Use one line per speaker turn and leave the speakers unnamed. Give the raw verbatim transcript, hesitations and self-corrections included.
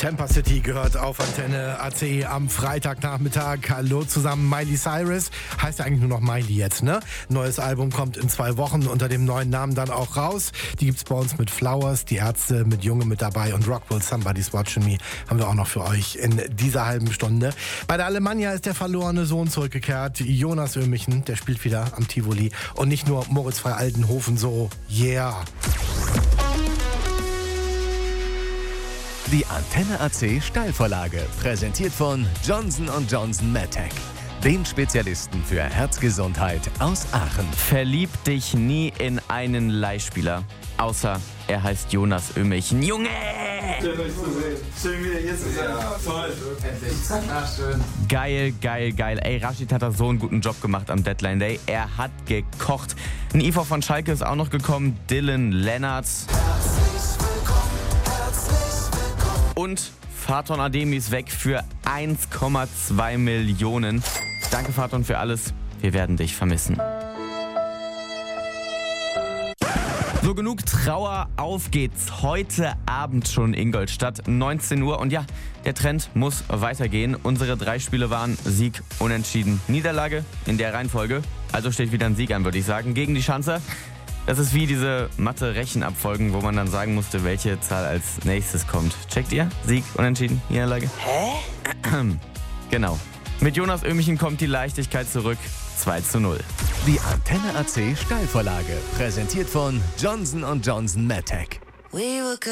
Tampa City gehört auf Antenne A C am Freitagnachmittag. Hallo zusammen, Miley Cyrus. Heißt ja eigentlich nur noch Miley jetzt, ne? Neues Album kommt in zwei Wochen unter dem neuen Namen dann auch raus. Die gibt's bei uns mit Flowers, die Ärzte mit Junge mit dabei und Rockwell Somebody's Watching Me haben wir auch noch für euch in dieser halben Stunde. Bei der Alemannia ist der verlorene Sohn zurückgekehrt. Jonas Ömichen, der spielt wieder am Tivoli. Und nicht nur Moritz Frei Altenhofen so, yeah.
Die Antenne A C Steilvorlage, präsentiert von Johnson und Johnson MedTech, den Spezialisten für Herzgesundheit aus Aachen.
Verlieb dich nie in einen Leihspieler, außer er heißt Jonas Ömichen. Junge!
Schön, euch zu sehen. Schön, wieder hier zu sein. Ja, toll. Endlich. Ach, schön.
Geil, geil, geil. Ey, Rashid hat da so einen guten Job gemacht am Deadline Day. Er hat gekocht. Ein I V von Schalke ist auch noch gekommen. Dylan Lennartz. Und Faton Ademi ist weg für eins Komma zwei Millionen. Danke, Faton, für alles. Wir werden dich vermissen. So, genug Trauer, auf geht's. Heute Abend schon Ingolstadt, neunzehn Uhr. Und ja, der Trend muss weitergehen. Unsere drei Spiele waren Sieg, Unentschieden, Niederlage in der Reihenfolge. Also steht wieder ein Sieg an, würde ich sagen, gegen die Schanzer. Das ist wie diese Mathe-Rechenabfolgen, wo man dann sagen musste, welche Zahl als nächstes kommt. Checkt ihr? Sieg, Unentschieden, Niederlage? Hä? Genau. Mit Jonas Ömichen kommt die Leichtigkeit zurück. zwei zu null.
Die Antenne A C Steilvorlage, präsentiert von Johnson und Johnson MedTech.